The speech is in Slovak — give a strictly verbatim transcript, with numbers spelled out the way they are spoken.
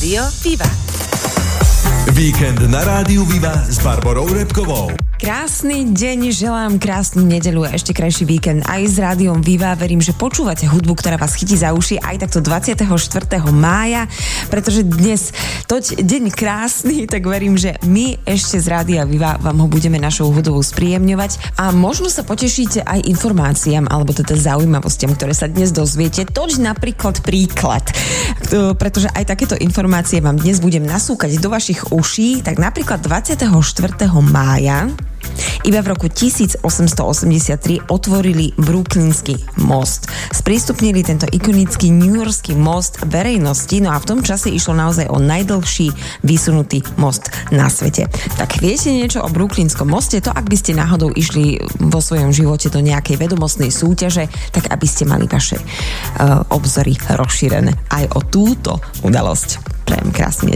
Rádio Viva. Víkend na Rádiu Viva s Barborou Repkovou. Krásny deň, želám krásnu nedeľu a ešte krajší víkend aj s Rádiom Viva. Verím, že počúvate hudbu, ktorá vás chytí za uši aj takto dvadsiateho štvrtého mája, pretože dnes toť deň krásny, tak verím, že my ešte z Rádia Viva vám ho budeme našou hudbou spríjemňovať a možno sa potešíte aj informáciám alebo teda zaujímavostiam, ktoré sa dnes dozviete. Toť napríklad príklad, pretože aj takéto informácie vám dnes budem nasúkať do vašich uší, tak napríklad dvadsiateho štvrtého mája iba v roku tisícosemstoosemdesiattri otvorili Brooklynský most. Sprístupnili tento ikonický newyorský most verejnosti, no a v tom čase išlo naozaj o najdlhší vysunutý most na svete. Tak viete niečo o Brooklynskom moste? To, ak by ste náhodou išli vo svojom živote do nejakej vedomostnej súťaže, tak aby ste mali vaše uh, obzory rozšírené aj o túto udalosť. Prajem krásne.